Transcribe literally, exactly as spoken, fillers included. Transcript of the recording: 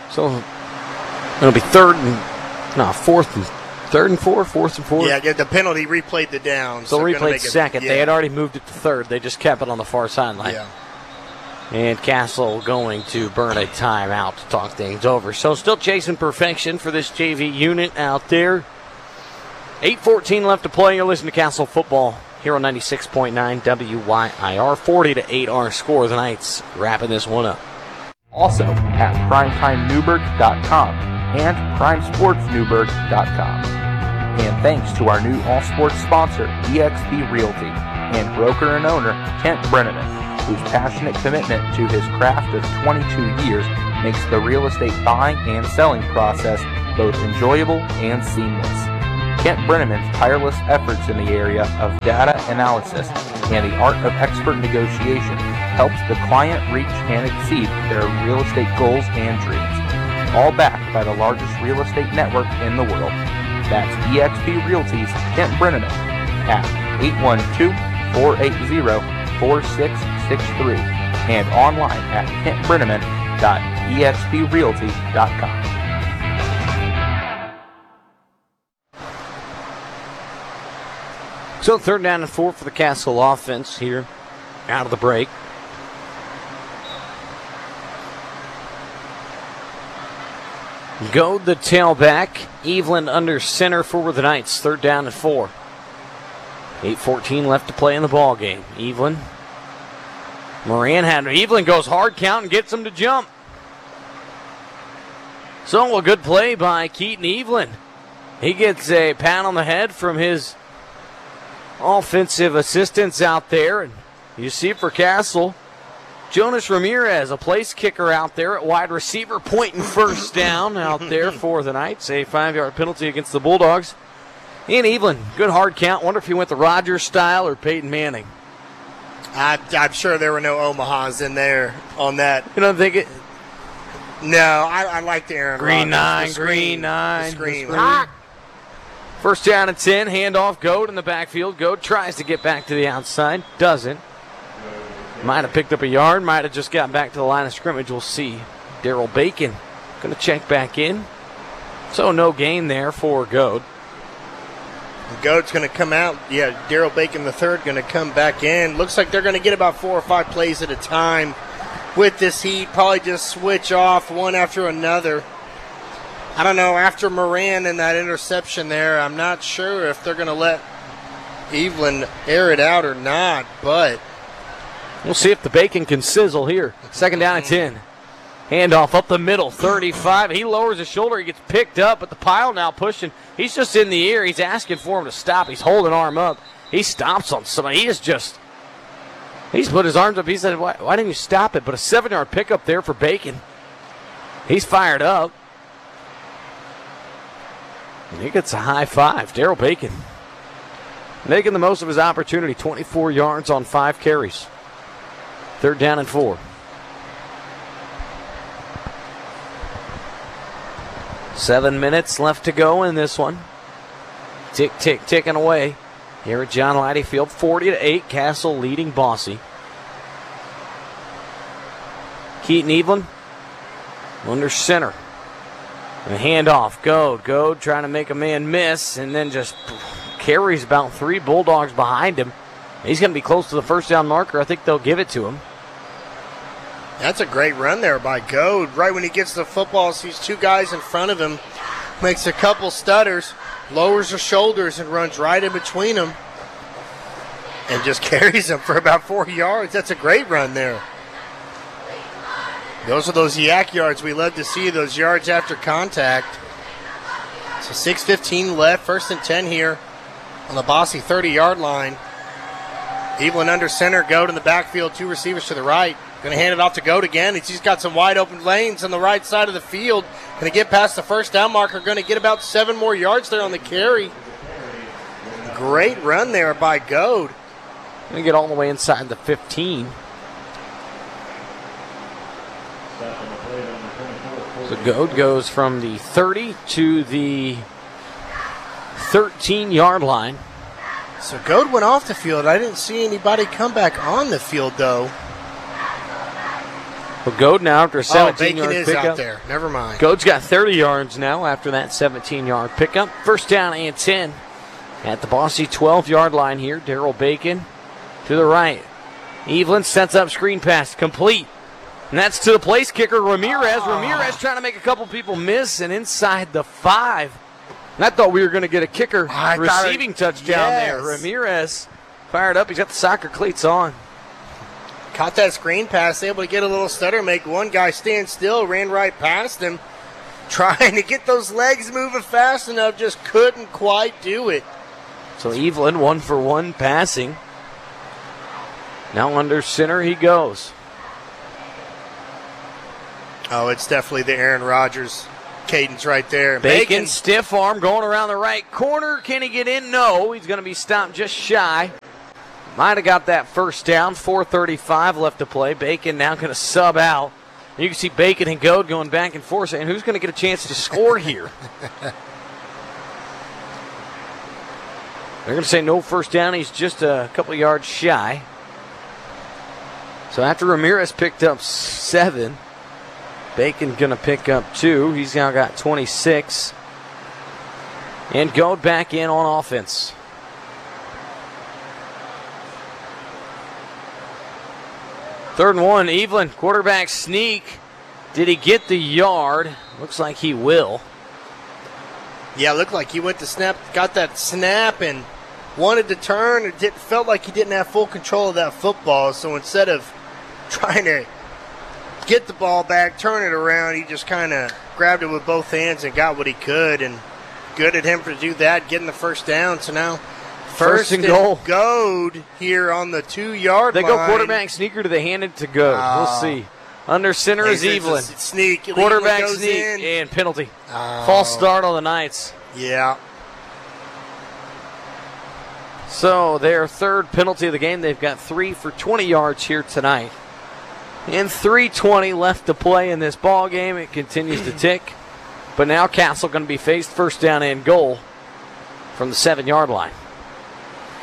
So it'll be third and, no, fourth and, third and four, fourth and four. Yeah, the penalty replayed the down. So, so replayed second. It, yeah. They had already moved it to third. They just kept it on the far sideline. Yeah. And Castle going to burn a timeout to talk things over. So still chasing perfection for this J V unit out there. eight fourteen left to play. You're listening to Castle Football here on ninety-six point nine W Y I R. forty to eight our score. The Knights wrapping this one up. Also at primetime newburgh dot com and prime sports newburgh dot com. And thanks to our new all-sports sponsor, E X P Realty, and broker and owner, Kent Brenneman, whose passionate commitment to his craft of twenty-two years makes the real estate buying and selling process both enjoyable and seamless. Kent Brenneman's tireless efforts in the area of data analysis and the art of expert negotiation helps the client reach and exceed their real estate goals and dreams, all backed by the largest real estate network in the world. That's E X P Realty's Kent Brenneman at eight one two, four eight zero, four six six three and online at kent brenneman dot e x p realty dot com. So third down and four for the Castle offense here out of the break. Goad the tailback. Evelyn under center for the Knights. Third down and four. eight fourteen left to play in the ball game. Evelyn. Moran had Evelyn goes hard count and gets him to jump. So a good play by Keaton Evelyn. He gets a pat on the head from his offensive assistants out there. And you see for Castle, Jonas Ramirez, a place kicker out there at wide receiver, pointing first down out there for the Knights. A five-yard penalty against the Bulldogs. And Evelyn, good hard count. Wonder if he went the Rogers style or Peyton Manning. I, I'm sure there were no Omahas in there on that. You don't think it? No, I, I like the Aaron Green Rodgers. nine, The screen, green nine. the screen. The screen. First down and ten, handoff, Goad in the backfield. Goad tries to get back to the outside, doesn't. Might have picked up a yard, might have just got back to the line of scrimmage. We'll see. Daryl Bacon going to check back in. So no gain there for Goad. Goat's going to come out. Yeah, Daryl Bacon the third going to come back in. Looks like they're going to get about four or five plays at a time with this heat. Probably just switch off one after another. I don't know, after Moran and that interception there, I'm not sure if they're going to let Evelyn air it out or not, but we'll see if the Bacon can sizzle here. Second down and ten. Handoff up the middle, thirty-five. He lowers his shoulder. He gets picked up, but the pile now pushing. He's just in the air. He's asking for him to stop. He's holding arm up. He stomps on somebody. He is just, he's put his arms up. He said, why, why didn't you stop it? But a seven-yard pickup there for Bacon. He's fired up. And he gets a high five. Daryl Bacon making the most of his opportunity. twenty-four yards on five carries. Third down and four. Seven minutes left to go in this one. Tick, tick, ticking away. Here at John Laddie Field, forty to eight. Castle leading Bossy. Keaton Evelyn under center. And handoff. Goad. Goad trying to make a man miss and then just carries about three Bulldogs behind him. He's going to be close to the first down marker. I think they'll give it to him. that's a great run there by Goad. Right when he gets the football, sees two guys in front of him, makes a couple stutters, lowers his shoulders and runs right in between them and just carries them for about four yards. That's a great run there. Those are those yak yards we love to see, those yards after contact. So six fifteen left, first and ten here on the Bossy thirty-yard line. Evelyn under center, Goad in the backfield, two receivers to the right. Going to hand it off to Goad again. He's got some wide open lanes on the right side of the field. Going to get past the first down marker. Going to get about seven more yards there on the carry. Great run there by Goad. Going to get all the way inside the fifteen. So Goad goes from the thirty to the thirteen-yard line. So Goad went off the field. I didn't see anybody come back on the field, though. Well, Goad now after a Oh, seventeen Bacon yard is pickup. out there. Never mind. Goad's got thirty yards now after that seventeen yard pickup. First down and ten at the Bosse twelve yard line here. Daryl Bacon to the right. Evelyn sets up screen pass, complete. And that's to the place kicker, Ramirez. Oh. Ramirez trying to make a couple people miss, and inside the five. And I thought we were going to get a kicker I receiving it, touchdown yes. there. Ramirez fired up. He's got the soccer cleats on. Caught that screen pass, able to get a little stutter, make one guy stand still, ran right past him. Trying to get those legs moving fast enough, just couldn't quite do it. So Evelyn, one for one passing. Now under center he goes. Oh, it's definitely the Aaron Rodgers cadence right there. Bacon, Bacon. stiff arm going around the right corner. Can he get in? No. He's going to be stopped just shy. Might have got that first down. four thirty-five left to play. Bacon now going to sub out. You can see Bacon and Goad going back and forth, saying who's going to get a chance to score here? They're going to say no first down. He's just a couple yards shy. So after Ramirez picked up seven, Bacon going to pick up two. He's now got twenty-six. And Goad back in on offense. Third and one, Evelyn, quarterback sneak. Did he get the yard? Looks like he will. Yeah, it looked like he went to snap, got that snap and wanted to turn. It did, felt like he didn't have full control of that football. So instead of trying to get the ball back, turn it around, he just kind of grabbed it with both hands and got what he could. And good at him to do that, getting the first down. So now First and goal. Goad here on the two-yard They line. go quarterback sneaker to the hand it to Goad. Oh. We'll see. Under center is It's a Evelyn. Sneak. Quarterback Evelyn goes sneak in. and penalty. Oh. False start on the Knights. Yeah. So their third penalty of the game. They've got three for twenty yards here tonight. And three twenty left to play in this ball game. It continues to tick. But now Castle going to be faced first down and goal from the seven-yard line.